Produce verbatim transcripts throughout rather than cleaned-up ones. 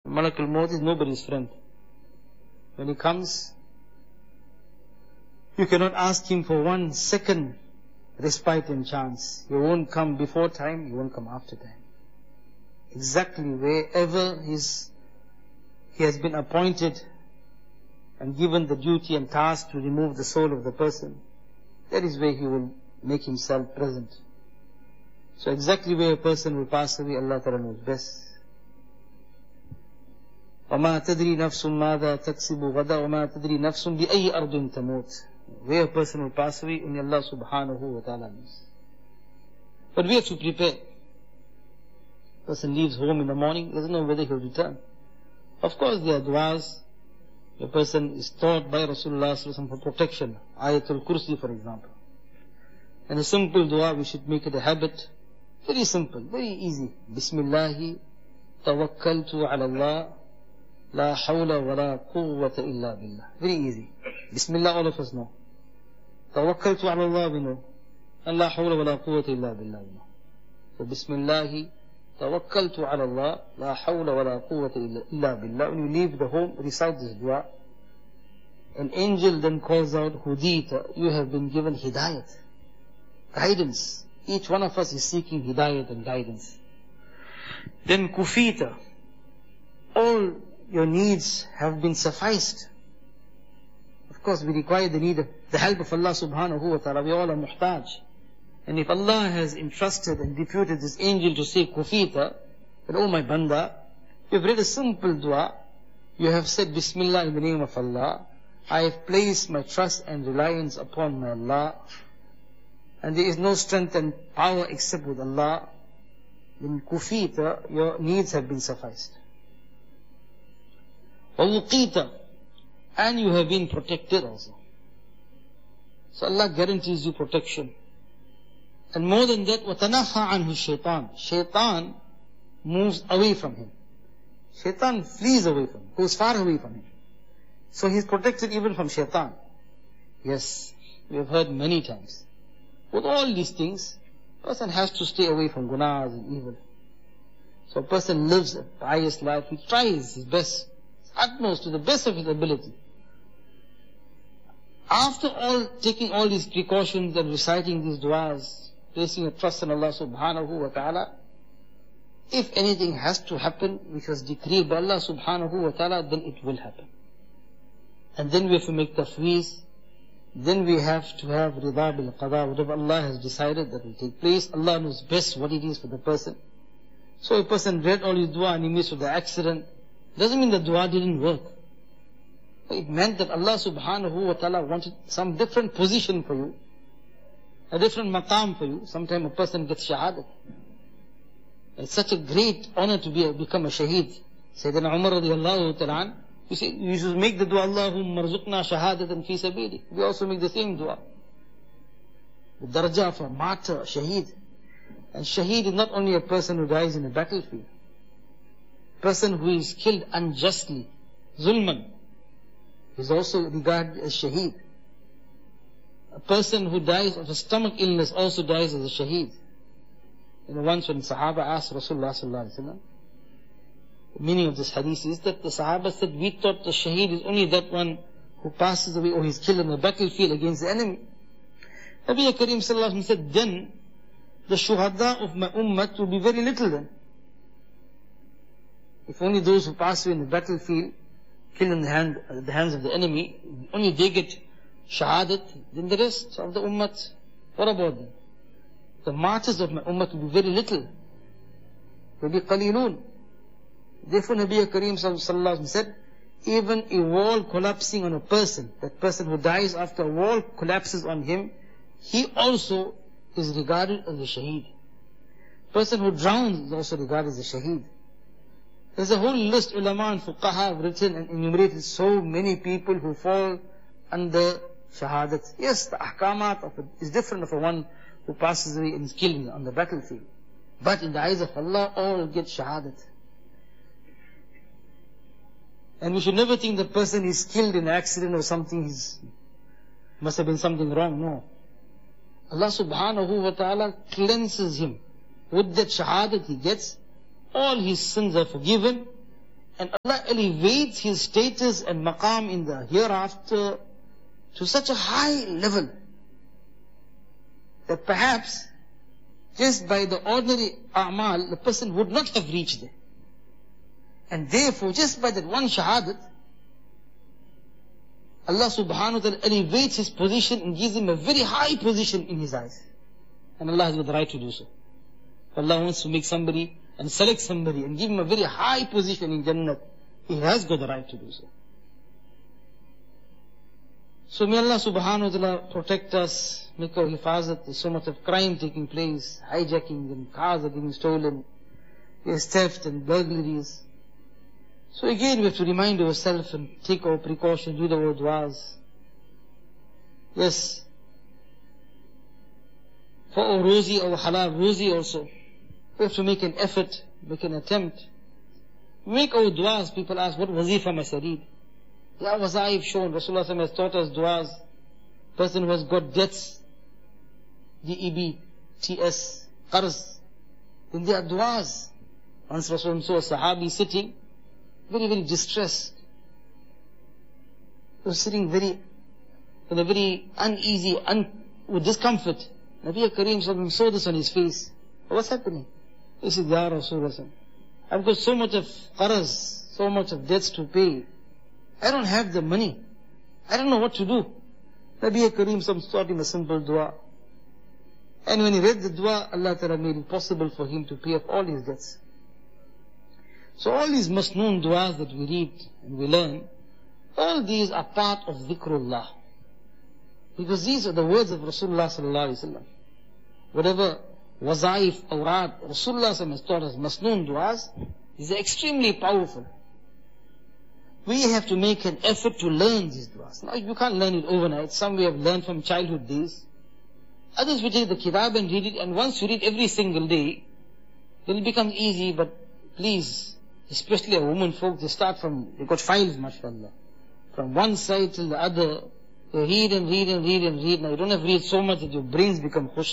Malak al-Maut is nobody's friend. When he comes, you cannot ask him for one second respite and chance. He won't come before time, he won't come after time. Exactly wherever his, he has been appointed and given the duty and task to remove the soul of the person, that is where he will make himself present. So exactly where a person will pass away, Allah Ta'ala knows best. وَمَا تَدْرِي نَفْسٌ مَاذَا تَكْسِبُ غَدًا وَمَا تَدْرِي نَفْسٌ بِأَيِّ أَرْضٍ تَمُوتُ. Where a person will pass away, only Allah Subhanahu wa Ta'ala knows. But we have to prepare. A person leaves home in the morning, doesn't know whether he will return. Of course there are du'as. A person is taught by Rasulullah for protection. Ayatul Kursi, for example. And a simple dua, we should make it a habit. Very simple, very easy. Bismillahi tawakkaltu ala Allah. La hawla wa la quwwata illa billah. Very easy. Bismillah, all of us know. Tawakkaltu ala Allah, we know. And la hawla wa la quwwata illa billah, we know. So Bismillahi tawakkaltu ala Allah. La hawla wa la quwwata illa billah. When you leave the home, recite this dua. An angel then calls out, Hudita, you have been given hidayat, guidance. Each one of us is seeking hidayat and guidance. Then Kufita, all your needs have been sufficed. Of course, we require the need of the help of Allah Subhanahu wa Ta'ala. We all are muhtaj. And if Allah has entrusted and deputed this angel to say Kufita, that, oh my banda, you've read a simple dua, you have said Bismillah in the name of Allah, I have placed my trust and reliance upon my Allah, and there is no strength and power except with Allah, then Kufita, your needs have been sufficed. وَوُقِيتَ, and you have been protected also. So Allah guarantees you protection. And more than that, وَتَنَفَى عَنْهُ الشَّيْطَانِ, Shaitan moves away from him. Shaitan flees away from him, goes far away from him. So he is protected even from Shaitan. Yes, we have heard many times. With all these things, a person has to stay away from gunas and evil. So a person lives a pious life, he tries his best, his utmost, to the best of his ability. After all, taking all these precautions and reciting these du'as, placing a trust in Allah Subhanahu wa Ta'ala, if anything has to happen which was decreed by Allah Subhanahu wa Ta'ala, then it will happen. And then we have to make tafweez. Then we have to have rida bil qada. Whatever Allah has decided, that will take place. Allah knows best what it is for the person. So a person read all his dua and he missed with the accident. Doesn't mean the dua didn't work. It meant that Allah Subhanahu wa Ta'ala wanted some different position for you, a different maqam for you. Sometimes a person gets shahadat. It's such a great honor to be a, become a shaheed. Sayyidina Umar radiallahu ta'ala, you see, you should make the dua, Allahumma rzuqna shahadatan fi sabili. We also make the same dua. The darajah of a martyr, shaheed. And shaheed is not only a person who dies in a battlefield. A person who is killed unjustly, zulman, is also regarded as shaheed. A person who dies of a stomach illness also dies as a shaheed. You know, once when Sahaba asked Rasulullah sallallahu alaihi wasallam, the meaning of this hadith is that the Sahaba said, we thought the shaheed is only that one who passes away or is killed on the battlefield against the enemy. Nabi Kareem sallallahu alaihi wasallam said, then the shuhada of my ummah will be very little then. If only those who pass away in the battlefield, killed in the, hand, uh, the hands of the enemy, only they get shahadat, then the rest of the ummah, what about them? The martyrs of my ummah will be very little. They will be qaleeloon. Therefore Nabi Kareem sallallahu alaihi wasallam said, even a wall collapsing on a person, that person who dies after a wall collapses on him, he also is regarded as a shaheed. Person who drowns is also regarded as a shaheed. There's a whole list, ulama and fuqaha have written and enumerated so many people who fall under shahadat. Yes, the ahkamat of it is different of a one who passes away and is killed on the battlefield. But in the eyes of Allah, all get shahadat. And we should never think the person is killed in an accident or something, he's, must have been something wrong. No. Allah Subhanahu wa Ta'ala cleanses him. With that shahadat he gets, all his sins are forgiven, And Allah elevates his status and maqam in the hereafter to such a high level that perhaps just by the ordinary a'mal, the person would not have reached there. And therefore, just by that one shahadat, Allah subhanahu wa ta'ala elevates his position and gives him a very high position in his eyes. And Allah has got the right to do so. Allah wants to make somebody and select somebody and give him a very high position in Jannah. He has got the right to do so. So may Allah subhanahu wa ta'ala protect us, make our hifazat. There's so much of crime taking place, hijacking and cars are getting stolen, there's theft and burglaries. So again we have to remind ourselves and take our precautions, do the du'as. Yes. For our rozi, our halal rozi also, we have to make an effort, make an attempt. Make our du'as. People ask, what wazifa must I read? Yeah, wazaif shown. Rasulullah has taught us du'as. Person who has got debts, D E B, T S, qarz. Then there are du'as. Once Rasulullah saw a sahabi sitting, very, very distressed. He was sitting very, in a very uneasy, un, with discomfort. Nabi Kareem saw this on his face. What's happening? He said, Ya Rasulullah, I've got so much of qarz, so much of debts to pay. I don't have the money. I don't know what to do. Nabi Kareem taught him a simple dua. And when he read the dua, Allah Ta'ala made it possible for him to pay off all his debts. So all these masnoon du'as that we read and we learn, all these are part of dhikrullah. Because these are the words of Rasulullah sallallahu alaihi wasallam. Whatever wazaif, awrad, Rasulullah has taught us masnoon du'as, these are extremely powerful. We have to make an effort to learn these du'as. Now you can't learn it overnight. Some we have learned from childhood days. Others we take the kitab and read it, and once you read every single day, then it becomes easy. But please, especially a woman folk, they start from, they got files, mashallah. From one side till the other, they read and read and read and read. Now you don't have to read so much that your brains become khushk.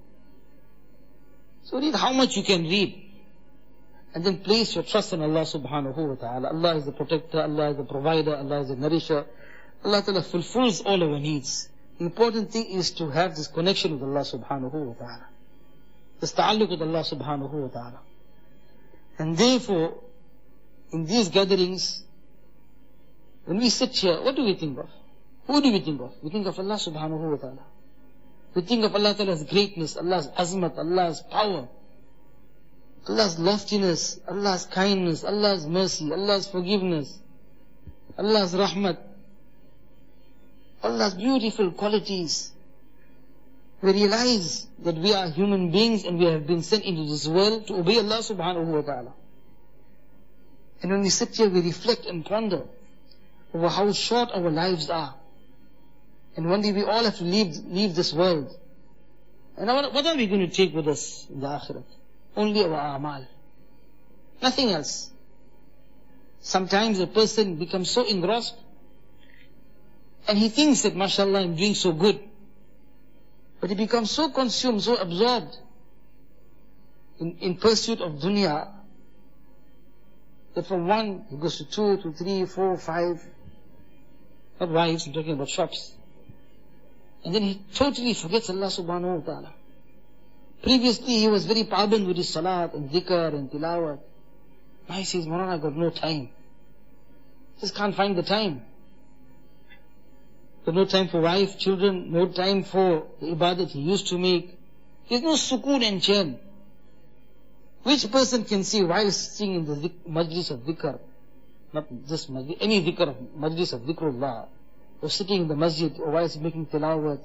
So read how much you can read. And then place your trust in Allah subhanahu wa ta'ala. Allah is the protector, Allah is the provider, Allah is the nourisher. Allah ta'ala fulfills all our needs. The important thing is to have this connection with Allah subhanahu wa ta'ala. This ta'alluq with Allah subhanahu wa ta'ala. And therefore, in these gatherings, when we sit here, what do we think of? Who do we think of? We think of Allah subhanahu wa ta'ala. We think of Allah ta'ala's greatness, Allah's azmat, Allah's power, Allah's loftiness, Allah's kindness, Allah's mercy, Allah's forgiveness, Allah's rahmat, Allah's beautiful qualities. We realize that we are human beings and we have been sent into this world to obey Allah subhanahu wa ta'ala. And when we sit here, we reflect and ponder over how short our lives are. And one day we all have to leave, leave this world. And what, what are we going to take with us in the akhirat? Only our a'mal. Nothing else. Sometimes a person becomes so engrossed and he thinks that, mashallah, I'm doing so good. But he becomes so consumed, so absorbed in, in pursuit of dunya, that from one, he goes to two, to three, four, five, not wives, I'm talking about shops. And then he totally forgets Allah subhanahu wa ta'ala. Previously he was very paband with his salat and dhikr and tilawat. Now he says, Maulana, I got no time. Just can't find the time. There's no time for wife, children, no time for the ibadat he used to make. There's no sukoon and churn. Which person can see while sitting in the majlis of dhikr, not just majlis, any dhikr of majlis of dhikrullah, or sitting in the masjid, or while making tilawat,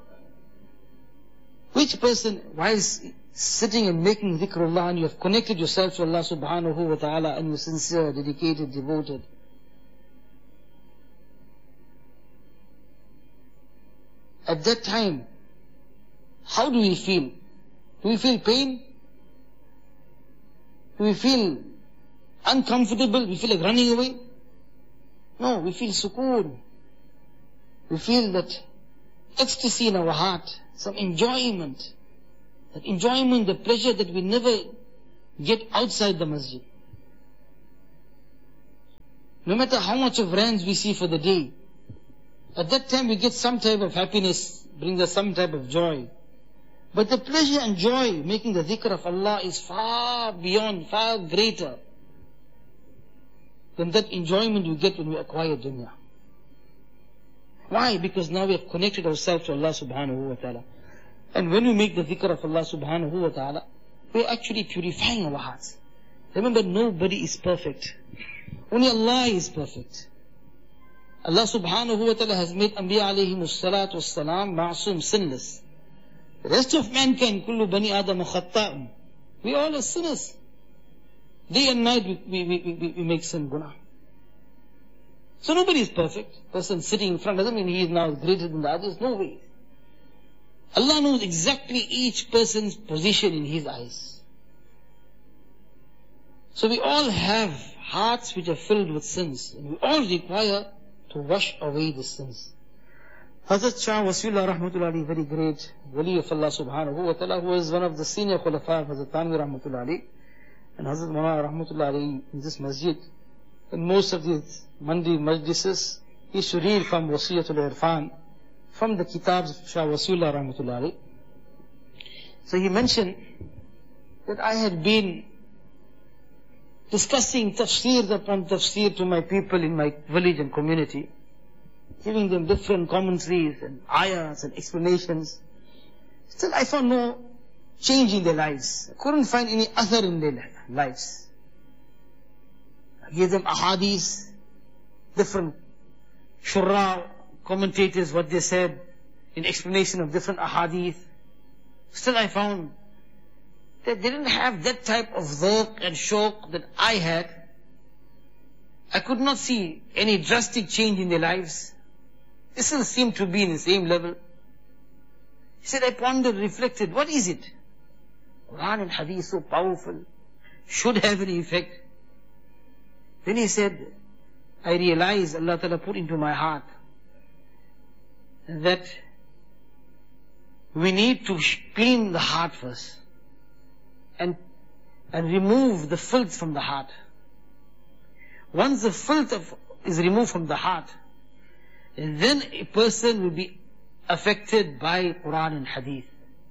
which person, while sitting and making dhikrullah, and you have connected yourself to Allah subhanahu wa ta'ala, and you're sincere, dedicated, devoted, at that time, how do we feel? Do we feel pain? Do we feel uncomfortable? We feel like running away? No, we feel sukoon. We feel that ecstasy in our heart, some enjoyment. That enjoyment, the pleasure that we never get outside the masjid. No matter how much of rands we see for the day, at that time we get some type of happiness, brings us some type of joy. But the pleasure and joy making the dhikr of Allah is far beyond, far greater than that enjoyment you get when we acquire dunya. Why? Because now we have connected ourselves to Allah subhanahu wa ta'ala. And when we make the dhikr of Allah subhanahu wa ta'ala, we are actually purifying our hearts. Remember, nobody is perfect. Only Allah is perfect. Allah subhanahu wa ta'ala has made Anbiya alayhimus salatu wassalam ma'asum, sinless. The rest of mankind, kullu bani adam khatta'un. We all are sinners. Day and night we, we, we, we, we make sin, guna. So nobody is perfect. Person sitting in front doesn't mean he is now greater than the others. No way. Allah knows exactly each person's position in His eyes. So we all have hearts which are filled with sins. And we all require to wash away the sins. Hazrat Shah Wasiullah Rahmatullah Ali, very great wali of Allah subhanahu wa ta'ala, who was one of the senior khulafa of Hazrat Thanvi Rahmatullah Ali, and Hazrat Mawlana Rahmatullah Ali in this masjid, in most of these Mandi majlises, he used to read from Wasiyatul Irfan, from the kitabs of Shah Wasiullah Rahmatullah Ali. So he mentioned that I had been discussing tafsir upon tafsir to my people in my village and community, giving them different commentaries and ayahs and explanations. Still I found no change in their lives. I couldn't find any other in their lives. I gave them ahadith, different shurra, commentators, what they said in explanation of different ahadith. Still I found that they didn't have that type of dhawq and shawq that I had. I could not see any drastic change in their lives. They still seemed to be in the same level. He said, I pondered, reflected, what is it? Quran and Hadith so powerful, should have an effect. Then he said, I realized Allah Ta'ala put into my heart that we need to clean the heart first and and remove the filth from the heart. Once the filth of, is removed from the heart, then a person will be affected by Quran and Hadith.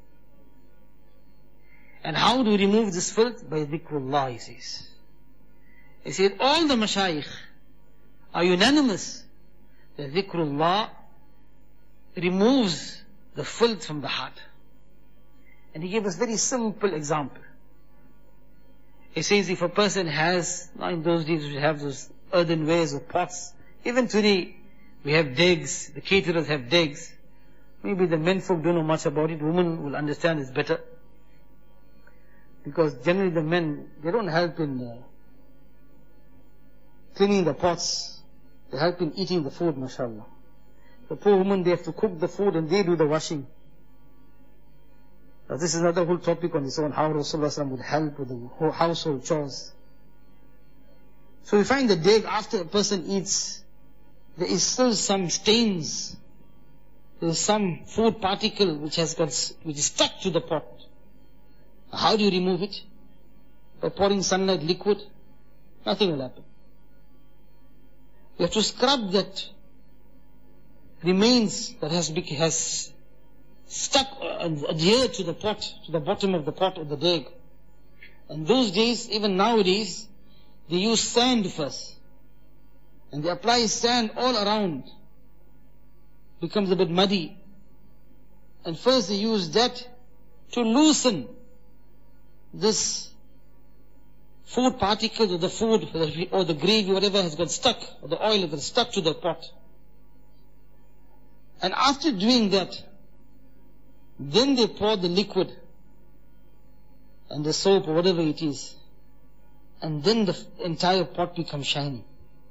And how do we remove this filth? By dhikrullah, he says. He said, all the mashayikh are unanimous that dhikrullah removes the filth from the heart. And he gave us very simple example. He says, if a person has, now in those days we have those earthenwares or pots, even today we have digs, the caterers have digs. Maybe the men folk don't know much about it, women will understand this better. Because generally the men, they don't help in uh, cleaning the pots, they help in eating the food, mashallah. The poor women, they have to cook the food and they do the washing. Now this is another whole topic on its own, how Rasulullah would help with the whole household chores. So we find the day after a person eats, there is still some stains. There is some food particle which has got, which is stuck to the pot. How do you remove it? By pouring sunlight liquid? Nothing will happen. You have to scrub that remains that has has stuck and adhered to the pot, to the bottom of the pot or the deg. And those days, even nowadays, they use sand first. And they apply sand all around. Becomes a bit muddy. And first they use that to loosen this food particles or the food or the gravy, whatever has got stuck, or the oil that is stuck to the pot. And after doing that, then they pour the liquid and the soap or whatever it is, and then the entire pot becomes shiny.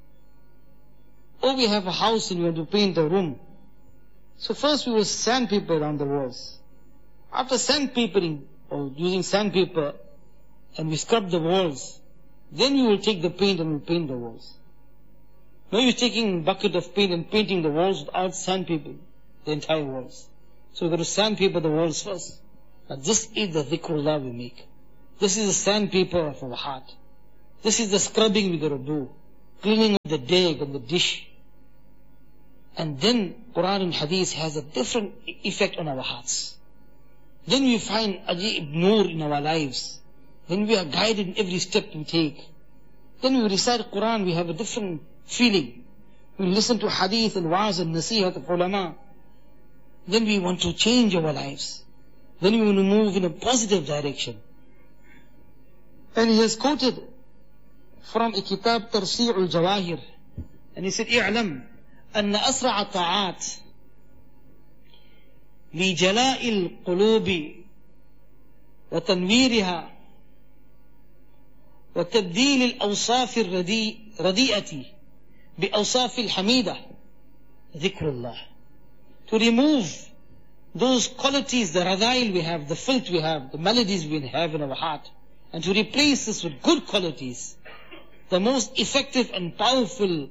Or we have a house and we want to paint a room. So first we will sandpaper around the walls. After sandpapering or using sandpaper, and we scrub the walls, then we will take the paint and we paint the walls. Now you're taking a bucket of paint and painting the walls without sandpapering the entire walls. So we've got to sandpaper the walls first. Now this is the dhikrullah we make. This is the sandpaper of our heart. This is the scrubbing we've got to do. cleaning of the deg and the dish. And then Quran and Hadith has a different effect on our hearts. Then we find Ajib Noor in our lives. Then we are guided in every step we take. Then we recite Quran, we have a different feeling. We listen to Hadith and Wa'az and Nasihat of Ulama. Then we want to change our lives. Then we want to move in a positive direction. And he has quoted from a kitab Tarsi'ul Jawahir. And he said, اعلم أن أسرع طاعات لجلاء القلوب وتنويرها وتبديل الأوصاف الرديئة بأوصاف الحميدة ذكر الله. To remove those qualities, the radail we have, the filth we have, the maladies we have in our heart, and to replace this with good qualities. The most effective and powerful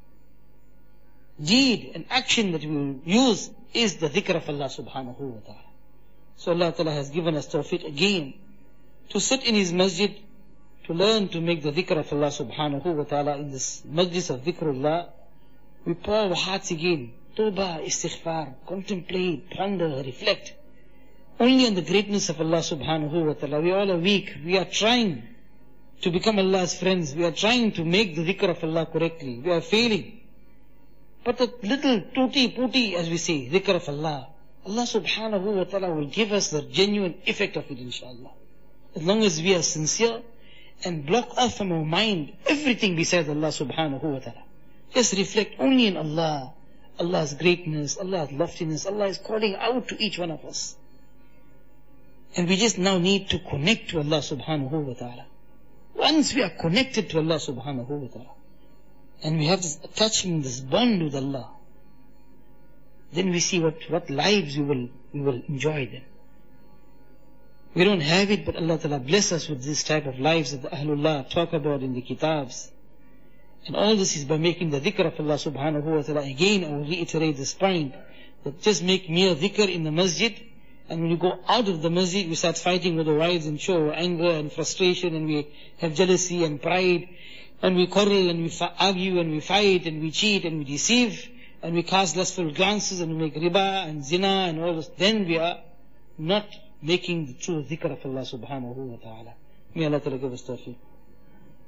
deed and action that we will use is the dhikr of Allah subhanahu wa ta'ala. So Allah ta'ala has given us tawfiq again to sit in His masjid, to learn to make the dhikr of Allah subhanahu wa ta'ala in this majlis of dhikrullah. We pour our hearts again, tawbah, istighfar, contemplate, ponder, reflect only on the greatness of Allah subhanahu wa ta'ala. We all are weak. We are trying to become Allah's friends. We are trying to make the dhikr of Allah correctly. We are failing. But the little tutti putti, as we say, dhikr of Allah, Allah subhanahu wa ta'ala will give us the genuine effect of it, inshallah. As long as we are sincere and block off from our mind everything besides Allah subhanahu wa ta'ala. Just reflect only in Allah, Allah's greatness, Allah's loftiness. Allah is calling out to each one of us. And we just now need to connect to Allah subhanahu wa ta'ala. Once we are connected to Allah subhanahu wa ta'ala, and we have this attachment, this bond with Allah, then we see what, what lives we will, we will enjoy then. We don't have it, but Allah Ta'ala bless us with this type of lives that the Ahlullah talk about in the kitabs. And all this is by making the dhikr of Allah subhanahu wa ta'ala. Again, I will reiterate this point, that just make mere dhikr in the masjid, and when you go out of the masjid, we start fighting with the wives and show anger and frustration, and we have jealousy and pride, and we quarrel and we argue and we fight and we cheat and we deceive and we cast lustful glances and we make riba and zina and all this. Then we are not making the true dhikr of Allah subhanahu wa ta'ala. May Allah Ta'ala give us tawfiq.